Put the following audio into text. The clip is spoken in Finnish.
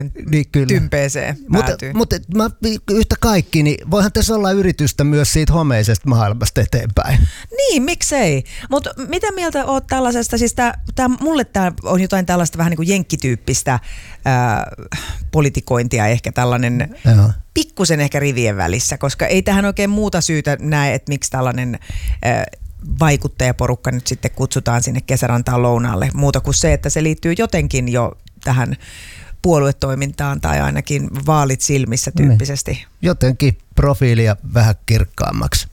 niin tympeeseen päätyy. Mutta yhtä kaikki, niin voihan tässä olla yritystä myös siitä homeisesta maailmasta eteenpäin. Niin, miksei. Mutta mitä mieltä oot tällaisesta, siis mulle tämä on jotain tällaista vähän niin kuin jenkkityyppistä politikointia, ehkä tällainen pikkusen ehkä rivien välissä, koska ei tähän oikein muuta syytä näe, että miksi tällainen vaikuttajaporukka nyt sitten kutsutaan sinne Kesärantaan lounaalle, muuta kuin se, että se liittyy jotenkin jo tähän puoluetoimintaan tai ainakin vaalit silmissä tyyppisesti. Jotenkin profiilia vähän kirkkaammaksi.